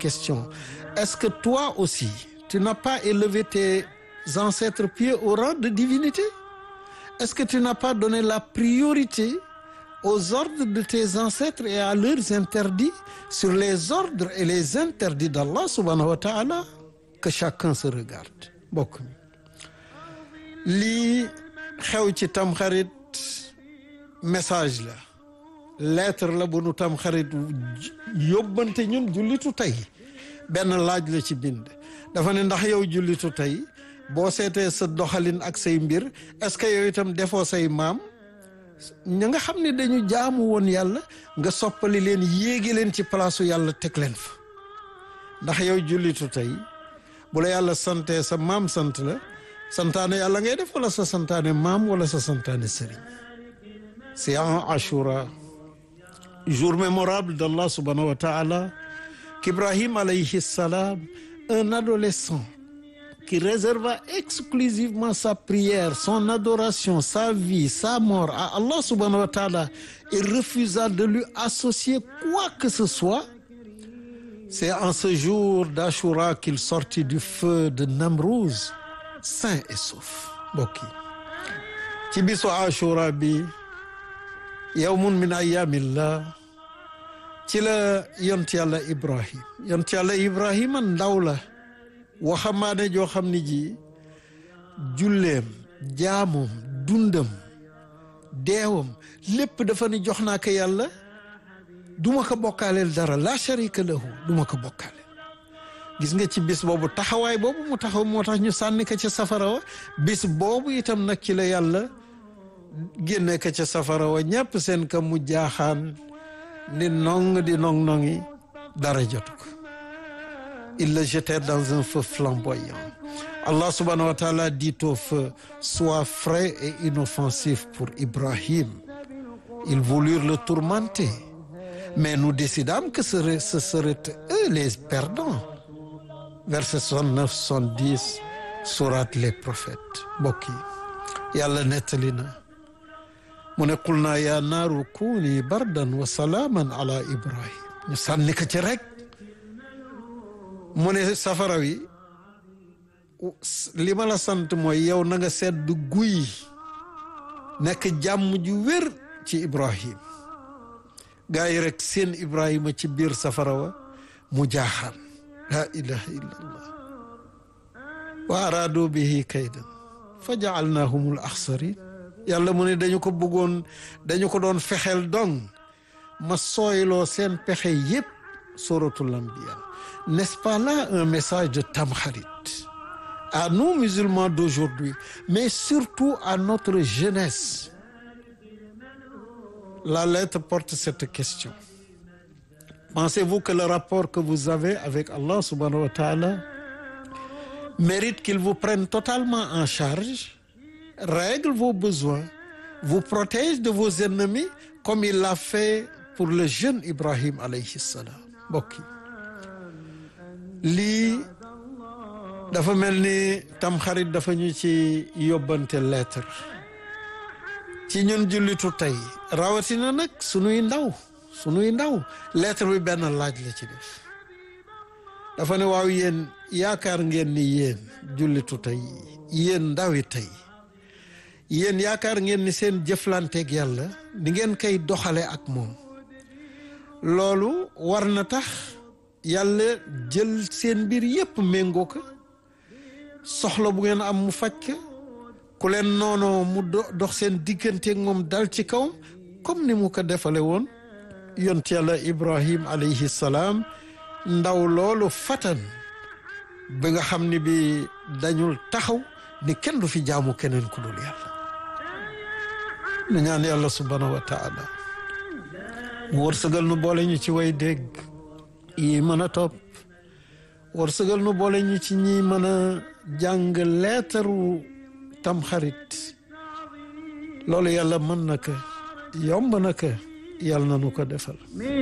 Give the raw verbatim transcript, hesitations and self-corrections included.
question. Est-ce que toi aussi, tu n'as pas élevé tes ancêtres pieux au rang de divinité? Est-ce que tu n'as pas donné la priorité aux ordres de tes ancêtres et à leurs interdits sur les ordres et les interdits d'Allah subhanahu wa ta'ala? Que chacun se regarde. Bokk mi lii xew ci Tamxarit message la, lettre la bu nu Tamxarit yóbbante ñun jullitu tey. Benn laaj la ci bind, dafa ne ndax yow jullitu tey boo seetee sa doxalin ak say mbir, est-ce que yow itam defoo say maam ña nga xam ne dañu jaamu woon yàlla nga soppali leen yéegi leen ci palaasu yàlla teg leen fa? Ndax yow jullitu tey bu la yàlla sante sa maam sant la, santaane yàlla ngay def wala sa santaane maam wala sa santaane sëriñ? C'est en Ashura, jour mémorable d'Allah subhanahu wa ta'ala, qu'Ibrahim alayhi salam, un adolescent qui réserva exclusivement sa prière, son adoration, sa vie, sa mort à Allah subhanahu wa ta'ala et refusa de lui associer quoi que ce soit. C'est en ce jour d'Ashura qu'il sortit du feu de Namrouz, sain et sauf. Mbokk yi ci bisu Ashura bi, yawmun min ayyamillah, ci la yont yàlla Ibrahim yont yàlla Ibrahima ndaw la, waxambaane joo xam ni ji julleem, jaamoom, dundam, deewam lépp dafa ni jox naa ko yàlla, duma ko bokkaaleel dara, la sharika lahu, duma ko bokkaaleel. Gis nga ci bis boobu taxawaay boobu mu taxaw moo tax ñu sànni ko ca safara wa. Bis boobu itam nag ci la yàlla génne ko ca safara wa, ñépp seen ka mu jaaxaan ni nong di nong nongi, dara jotu ko. Ils le jetèrent dans un feu flamboyant. Allah subhanahu wa ta'ala dit au feu: sois frais et inoffensif pour Ibrahim. Ils voulurent le tourmenter, mais nous décidâmes que ce seraient eux les perdants. Verset soixante-neuf soixante-dix, sourate les prophètes. Mbokk yi yàlla nettali na mu ne qul naa yaa naaru kuuni bardan wa salaaman ala Ibrahim. ñu sànni ko ci rek mu ne safara wi, li ma la sant mooy yow na nga sedd guy, nekk jàmm ju wér ci Ibrahim. gaa yi rek seen Ibrahima ci biir safara wa mu jaaxaan. la ilaha illa allah. wa araadu bihi kaydan fa jaalnaahumul axsarin. yàlla mu ne dañu ko bëggoon, dañu ko doon fexeel dong, ma sooyloo seen pexe yépp. Suratul Anbiya. N'est-ce pas là un message de Tamkharit à nous musulmans d'aujourd'hui, mais surtout à notre jeunesse? La lettre porte cette question. Pensez-vous que le rapport que vous avez avec Allah subhanahu wa ta'ala mérite qu'il vous prenne totalement en charge, règle vos besoins, vous protège de vos ennemis comme il l'a fait pour le jeune Ibrahim alayhi salam? Mbokk yi lii dafa mel ni Tamxarit dafa ñu ci yóbbante lettre ci ñun jullitu tey, rawatina nag sunuy ndaw sunuy ndaw. lettre bi benn laaj la ci def, dafa ne waaw yéen yaakaar ngeen ni yéen jullitu tey, yéen ndawi tey, yéen yaakaar ngeen ni seen jëflanteeg yàlla ni ngeen koy doxale ak moom, loolu war na tax yàlla jël seen mbir yépp méngoo ko, soxla bu ngeen am mu faj ko, ku leen noonoo mu dox seen digganteeg moom dal ci kawam, comme ni mu ko defale woon yont yàlla Ibrahim alayhi salaam, ndaw loolu fatan bi nga xam ni bi dañul taxaw ni kenn du fi jaamu keneen ku dul yàlla. nu ñaan yàlla subhanahu wa taala mu wërsëgal nu boole ñu ci way dégg yi mën a topp, wërsëgal nu boole ñu ci ñi mën a jàng leetaru Tamxarit. loolu yàlla mën na ko, yomb na ko, yàlla na nu ko defal.